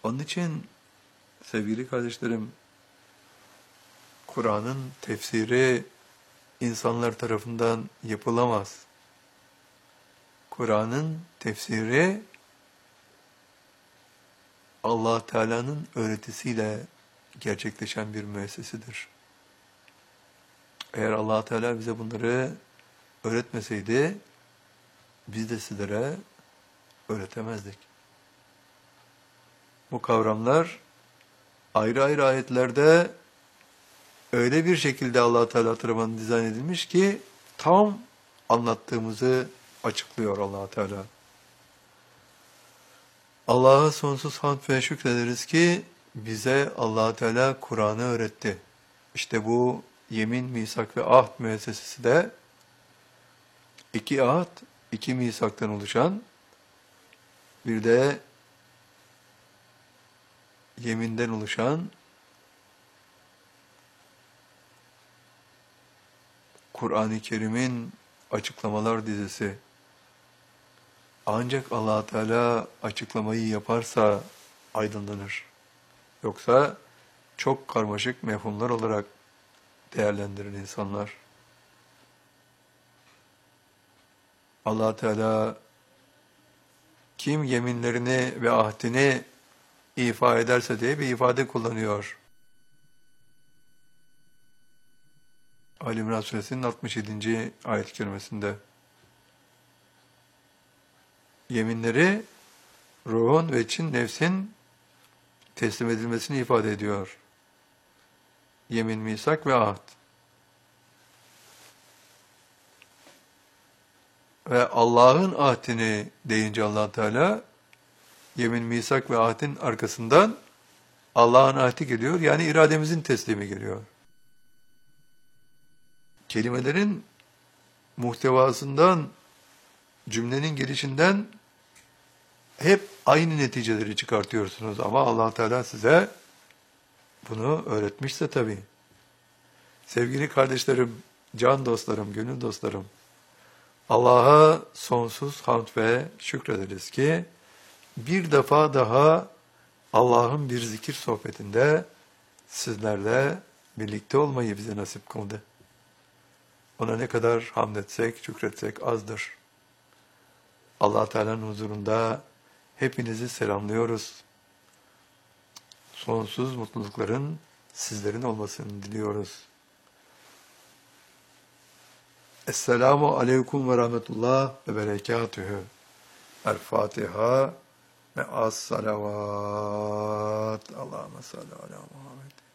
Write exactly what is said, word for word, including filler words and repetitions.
Onun için sevgili kardeşlerim, Kur'an'ın tefsiri insanlar tarafından yapılamaz. Kur'an'ın tefsiri Allah Teala'nın öğretisiyle gerçekleşen bir müessesedir. Eğer Allah Teala bize bunları öğretmeseydi, biz de sizlere öğretemezdik. Bu kavramlar ayrı ayrı ayetlerde öyle bir şekilde Allah Teala tarafından dizayn edilmiş ki tam anlattığımızı açıklıyor Allah Teala. Allah'a sonsuz hamd ve şükrederiz ki bize Allah Teala Kur'an'ı öğretti. İşte bu yemin, misak ve ahd müessesesi de iki ahd, iki misaktan oluşan, bir de yeminden oluşan Kur'an-ı Kerim'in açıklamalar dizisi. Ancak Allah Teala açıklamayı yaparsa aydınlanır. Yoksa çok karmaşık mefhumlar olarak değerlendirir insanlar. Allah Teala kim yeminlerini ve ahdini ifa ederse diye bir ifade kullanıyor. Ali İmran Suresinin altmış yedinci ayet-i kerimesinde. Yeminleri ruhun ve için nefsin teslim edilmesini ifade ediyor. Yemin, misak ve ahd. Ve Allah'ın ahdini deyince Allah Teala, yemin, misak ve ahdin arkasından Allah'ın ahdi geliyor. Yani irademizin teslimi geliyor. Kelimelerin muhtevasından, cümlenin gelişinden hep aynı neticeleri çıkartıyorsunuz. Ama Allah Teala size bunu öğretmişse tabii. Sevgili kardeşlerim, can dostlarım, gönül dostlarım, Allah'a sonsuz hamd ve şükrederiz ki bir defa daha Allah'ın bir zikir sohbetinde sizlerle birlikte olmayı bize nasip kıldı. Ona ne kadar hamd etsek, şükretsek azdır. Allah Teala'nın huzurunda hepinizi selamlıyoruz. Sonsuz mutlulukların sizlerin olmasını diliyoruz. Esselamu aleyküm ve rahmetullah ve berekatühü. El-Fatiha ve as-salavat. Allahümme salli ala Muhammed.